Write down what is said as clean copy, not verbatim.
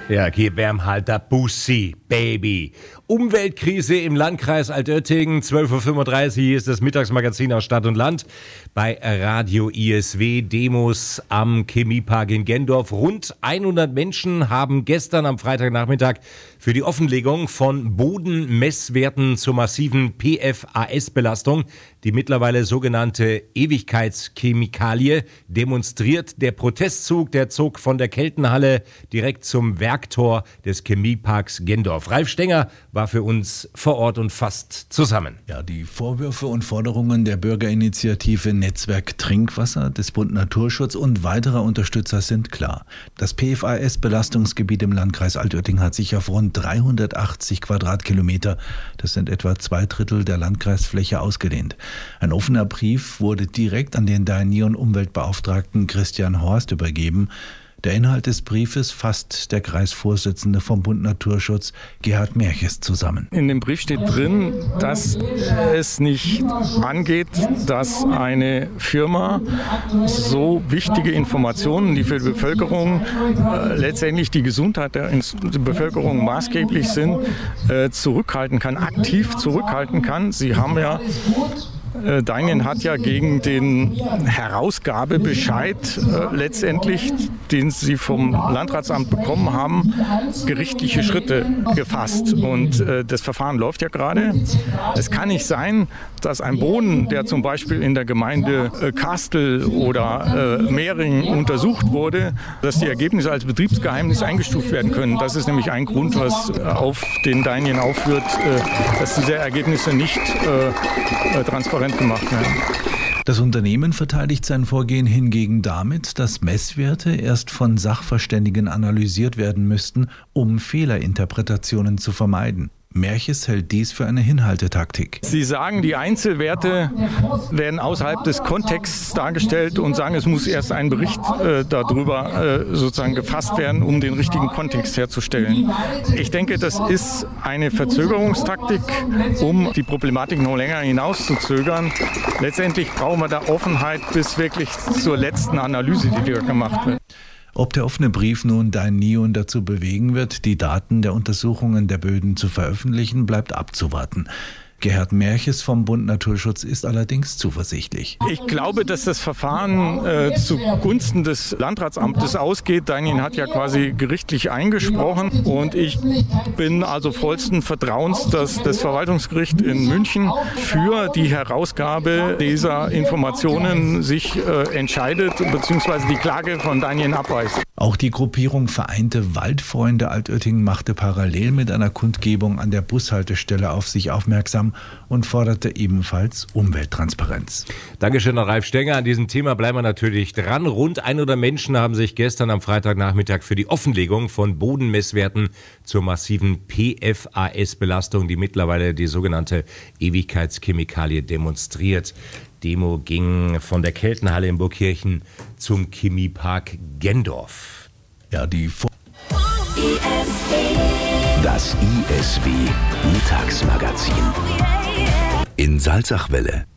Ja, gib ihm halt der Bussi, Baby. Umweltkrise im Landkreis Altötting, 12.35 Uhr, hier ist das Mittagsmagazin aus Stadt und Land. Bei Radio ISW Demos am Chemiepark in Gendorf. Rund 100 Menschen haben gestern am Freitagnachmittag für die Offenlegung von Bodenmesswerten zur massiven PFAS-Belastung, die mittlerweile sogenannte Ewigkeitschemikalie, demonstriert. Der Protestzug, der zog von der Keltenhalle direkt zum Werktor des Chemieparks Gendorf. Ralf Stenger war für uns vor Ort und fasst zusammen. Ja, die Vorwürfe und Forderungen der Bürgerinitiative Netzwerk Trinkwasser, des Bund Naturschutz und weiterer Unterstützer sind klar. Das PFAS-Belastungsgebiet im Landkreis Altötting hat sich auf rund 380 Quadratkilometer, das sind etwa 2/3 der Landkreisfläche, ausgedehnt. Ein offener Brief wurde direkt an den Dainion-Umweltbeauftragten Christian Horst übergeben. Der Inhalt des Briefes fasst der Kreisvorsitzende vom Bund Naturschutz, Gerhard Merches, zusammen. In dem Brief steht drin, dass es nicht angeht, dass eine Firma so wichtige Informationen, die für die Bevölkerung letztendlich die Gesundheit der Bevölkerung maßgeblich sind, zurückhalten kann, aktiv zurückhalten kann. Sie haben ja Dainion hat ja gegen den Herausgabebescheid letztendlich, den sie vom Landratsamt bekommen haben, gerichtliche Schritte gefasst. Und das Verfahren läuft ja gerade. Es kann nicht sein, dass ein Boden, der zum Beispiel in der Gemeinde Kastel oder Mehring untersucht wurde, dass die Ergebnisse als Betriebsgeheimnis eingestuft werden können. Das ist nämlich ein Grund, was auf den Dainion aufführt, dass diese Ergebnisse nicht transparent gemacht werden. Das Unternehmen verteidigt sein Vorgehen hingegen damit, dass Messwerte erst von Sachverständigen analysiert werden müssten, um Fehlerinterpretationen zu vermeiden. Merches hält dies für eine Hinhaltetaktik. Sie sagen, die Einzelwerte werden außerhalb des Kontexts dargestellt und sagen, es muss erst ein Bericht darüber sozusagen gefasst werden, um den richtigen Kontext herzustellen. Ich denke, das ist eine Verzögerungstaktik, um die Problematik noch länger hinauszuzögern. Letztendlich brauchen wir da Offenheit bis wirklich zur letzten Analyse, die da gemacht wird. Ob der offene Brief nun Dainion dazu bewegen wird, die Daten der Untersuchungen der Böden zu veröffentlichen, bleibt abzuwarten. Gerhard Merches vom Bund Naturschutz ist allerdings zuversichtlich. Ich glaube, dass das Verfahren zugunsten des Landratsamtes ausgeht. Dainion hat ja quasi gerichtlich eingesprochen und ich bin also vollsten Vertrauens, dass das Verwaltungsgericht in München für die Herausgabe dieser Informationen sich entscheidet bzw. die Klage von Dainion abweist. Auch die Gruppierung Vereinte Waldfreunde Altötting machte parallel mit einer Kundgebung an der Bushaltestelle auf sich aufmerksam und forderte ebenfalls Umwelttransparenz. Dankeschön an Ralf Stenger. An diesem Thema bleiben wir natürlich dran. Rund 100 Menschen haben sich gestern am Freitagnachmittag für die Offenlegung von Bodenmesswerten zur massiven PFAS-Belastung, die mittlerweile die sogenannte Ewigkeitschemikalie demonstriert. Demo ging von der Keltenhalle in Burgkirchen zum Chemiepark Gendorf. Ja, Das ISW Mittagsmagazin in Salzachwelle.